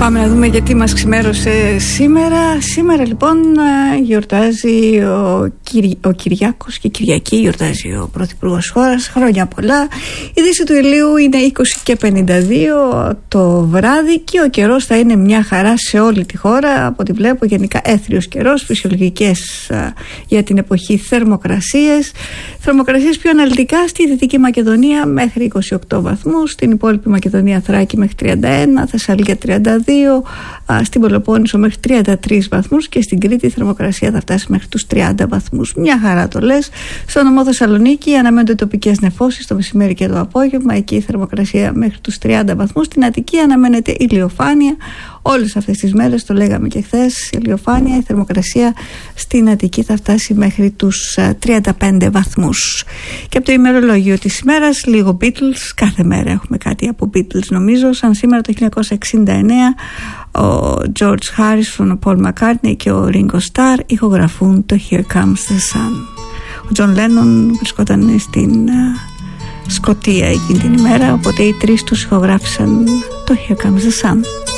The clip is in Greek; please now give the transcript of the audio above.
Πάμε να δούμε γιατί μας ξημέρωσε σήμερα. Σήμερα λοιπόν γιορτάζει ο Κυριάκος και Κυριακή γιορτάζει ο Πρωθυπουργός χώρας. Χρόνια πολλά. Η δύση του ηλίου είναι 20:52 το βράδυ και ο καιρός θα είναι μια χαρά σε όλη τη χώρα. Από ό,τι βλέπω γενικά έθριος καιρός, φυσιολογικές για την εποχή θερμοκρασίες. Θερμοκρασίες πιο αναλυτικά στη Δυτική Μακεδονία μέχρι 28 βαθμούς, στην υπόλοιπη Μακεδονία Θράκη μέχρι 31, Θεσσαλία 32, στην Πελοπόννησο μέχρι 33 βαθμούς και στην Κρήτη η θερμοκρασία θα φτάσει μέχρι τους 30 βαθμούς. Μια χαρά το λες. Στο νομό Θεσσαλονίκη αναμένονται τοπικές νεφώσεις το μεσημέρι και το απόγευμα, εκεί η θερμοκρασία μέχρι τους 30 βαθμούς. Στην Αττική αναμένεται ηλιοφάνεια. Όλες αυτές τις μέρες, το λέγαμε και χθες, ηλιοφάνεια, η θερμοκρασία στην Αττική θα φτάσει μέχρι τους 35 βαθμούς. Και από το ημερολόγιο της ημέρας, λίγο Beatles, κάθε μέρα έχουμε κάτι από Beatles νομίζω, σαν σήμερα το 1969 ο George Harrison, ο Paul McCartney και ο Ringo Starr ηχογραφούν το Here Comes the Sun. Ο John Lennon βρισκόταν στην Σκωτία εκείνη την ημέρα, οπότε οι τρεις τους ηχογράφησαν το Here Comes the Sun.